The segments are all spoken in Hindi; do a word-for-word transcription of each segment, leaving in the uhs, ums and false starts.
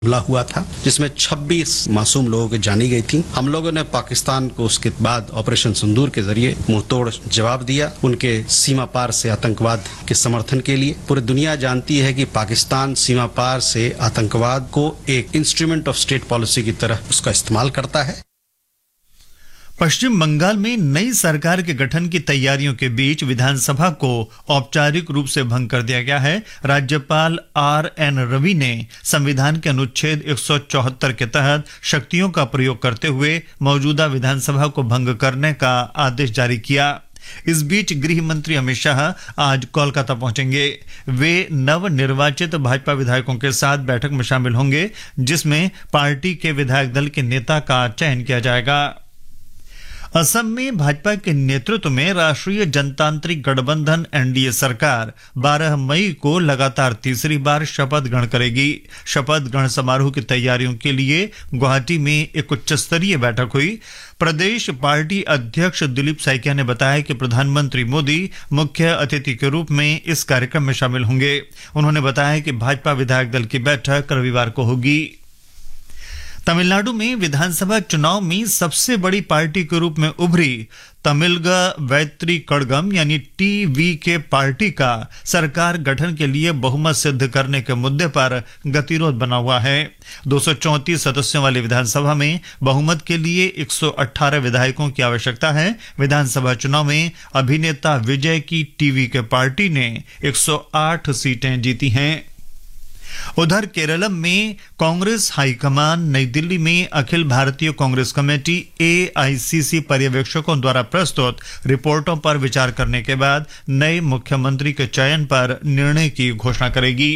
हमला हुआ था जिसमें छब्बीस मासूम लोगों की जानी गई थी। हम लोगों ने पाकिस्तान को उसके बाद ऑपरेशन सिंदूर के जरिए मुंहतोड़ जवाब दिया उनके सीमा पार से आतंकवाद के समर्थन के लिए। पूरी दुनिया जानती है कि पाकिस्तान सीमा पार से आतंकवाद को एक इंस्ट्रूमेंट ऑफ स्टेट पॉलिसी की तरह उसका इस्तेमाल करता है। पश्चिम बंगाल में नई सरकार के गठन की तैयारियों के बीच विधानसभा को औपचारिक रूप से भंग कर दिया गया है। राज्यपाल आर एन रवि ने संविधान के अनुच्छेद एक सौ चौहत्तर के तहत शक्तियों का प्रयोग करते हुए मौजूदा विधानसभा को भंग करने का आदेश जारी किया। इस बीच गृह मंत्री अमित शाह आज कोलकाता पहुंचेंगे। वे नव निर्वाचित भाजपा विधायकों के साथ बैठक में शामिल होंगे जिसमें पार्टी के विधायक दल के नेता का चयन किया जाएगा। असम में भाजपा के नेतृत्व में राष्ट्रीय जनतांत्रिक गठबंधन एनडीए सरकार बारह मई को लगातार तीसरी बार शपथ ग्रहण करेगी। शपथ ग्रहण समारोह की तैयारियों के लिए गुवाहाटी में एक उच्च स्तरीय बैठक हुई। प्रदेश पार्टी अध्यक्ष दिलीप सैकिया ने बताया कि प्रधानमंत्री मोदी मुख्य अतिथि के रूप में इस कार्यक्रम में शामिल होंगे। उन्होंने बताया कि भाजपा विधायक दल की बैठक रविवार को होगी। तमिलनाडु में विधानसभा चुनाव में सबसे बड़ी पार्टी के रूप में उभरी तमिलगा वैत्री कड़गम यानी टीवीके पार्टी का सरकार गठन के लिए बहुमत सिद्ध करने के मुद्दे पर गतिरोध बना हुआ है। दो सौ चौंतीस सदस्यों वाली विधानसभा में बहुमत के लिए एक सौ अठारह विधायकों की आवश्यकता है। विधानसभा चुनाव में अभिनेता विजय की टीवीके पार्टी ने एक सौ आठ सीटें जीती हैं। उधर केरलम में कांग्रेस हाईकमान नई दिल्ली में अखिल भारतीय कांग्रेस कमेटी एआईसीसी पर्यवेक्षकों द्वारा प्रस्तुत रिपोर्टों पर विचार करने के बाद नए मुख्यमंत्री के चयन पर निर्णय की घोषणा करेगी।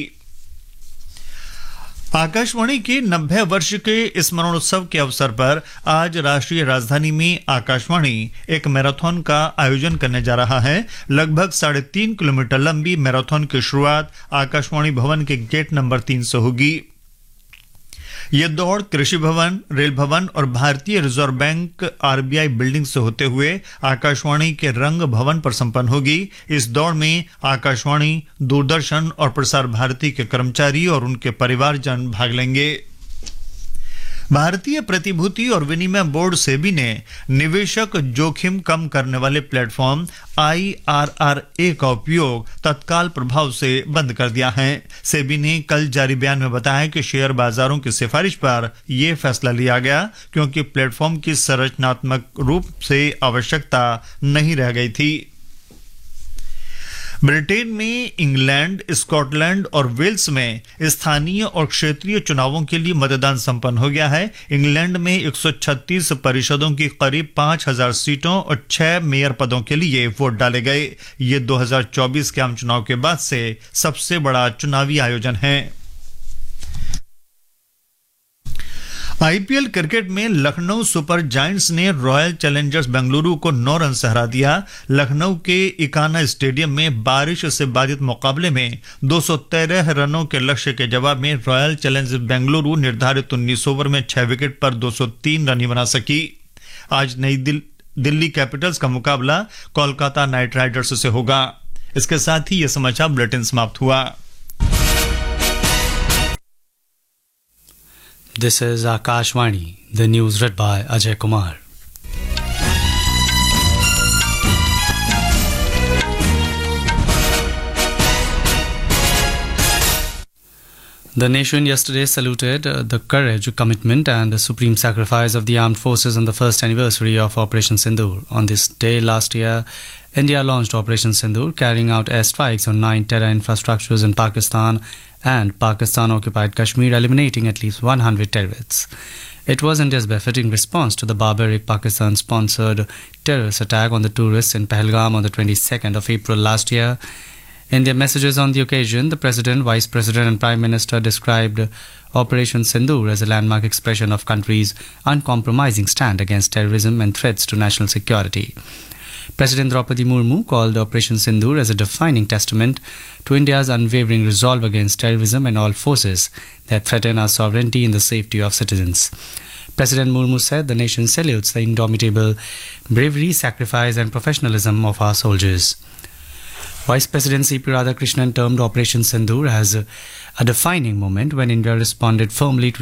आकाशवाणी के नब्बे वर्ष के स्मरणोत्सव के अवसर पर आज राष्ट्रीय राजधानी में आकाशवाणी एक मैराथन का आयोजन करने जा रहा है। लगभग साढ़े तीन किलोमीटर लंबी मैराथन की शुरुआत आकाशवाणी भवन के गेट नंबर तीन से होगी। यह दौड़ कृषि भवन, रेल भवन और भारतीय रिजर्व बैंक आरबीआई बिल्डिंग से होते हुए आकाशवाणी के रंग भवन पर संपन्न होगी। इस दौड़ में आकाशवाणी, दूरदर्शन और प्रसार भारती के कर्मचारी और उनके परिवारजन भाग लेंगे। भारतीय प्रतिभूति और विनिमय बोर्ड सेबी ने निवेशक जोखिम कम करने वाले प्लेटफॉर्म आईआरआरए का उपयोग तत्काल प्रभाव से बंद कर दिया है। सेबी ने कल जारी बयान में बताया कि शेयर बाजारों की सिफारिश पर यह फैसला लिया गया क्योंकि प्लेटफॉर्म की संरचनात्मक रूप से आवश्यकता नहीं रह गई थी। ब्रिटेन में इंग्लैंड, स्कॉटलैंड और वेल्स में स्थानीय और क्षेत्रीय चुनावों के लिए मतदान संपन्न हो गया है। इंग्लैंड में एक सौ छत्तीस परिषदों की करीब पांच हज़ार सीटों और छह मेयर पदों के लिए वोट डाले गए। ये दो हज़ार चौबीस के आम चुनाव के बाद से सबसे बड़ा चुनावी आयोजन है। आईपीएल क्रिकेट में लखनऊ सुपर जायंट्स ने रॉयल चैलेंजर्स बेंगलुरु को नौ रन से हरा दिया। लखनऊ के इकाना स्टेडियम में बारिश से बाधित मुकाबले में दो सौ तेरह रनों के लक्ष्य के जवाब में रॉयल चैलेंजर्स बेंगलुरु निर्धारित उन्नीस ओवर में छह विकेट पर दो सौ तीन रन ही बना सकी। आज नई दिल, दिल्ली कैपिटल्स का मुकाबला कोलकाता नाइट राइडर्स से होगा। इसके साथ ही यह समाचार बुलेटिन समाप्त हुआ। This is Akashvani, the news read by Ajay Kumar. The nation yesterday saluted uh, the courage, commitment and the supreme sacrifice of the armed forces on the first anniversary of Operation Sindoor. On this day last year, India launched Operation Sindoor, carrying out airstrikes on nine terror infrastructures in Pakistan and Pakistan-occupied Kashmir, eliminating at least one hundred terrorists. It was India's befitting response to the barbaric Pakistan-sponsored terrorist attack on the tourists in Pahalgam on the twenty-second of April last year. In their messages on the occasion, the President, Vice President and Prime Minister described Operation Sindoor as a landmark expression of country's uncompromising stand against terrorism and threats to national security. President Draupadi Murmu called Operation Sindoor as a defining testament to India's unwavering resolve against terrorism and all forces that threaten our sovereignty and the safety of citizens. President Murmu said the nation salutes the indomitable bravery, sacrifice and professionalism of our soldiers. Vice President C P Radhakrishnan termed Operation Sindoor as a, a defining moment when India responded firmly to